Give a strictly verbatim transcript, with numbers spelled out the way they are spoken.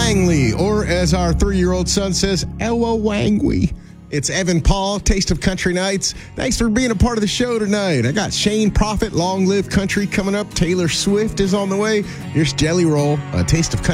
Langley, or as our three-year-old son says, Elwa Wangwe. It's Evan Paul, Taste of Country Nights. Thanks for being a part of the show tonight. I got Shane Prophet, Long Live Country, coming up. Taylor Swift is on the way. Here's Jelly Roll, a Taste of Country.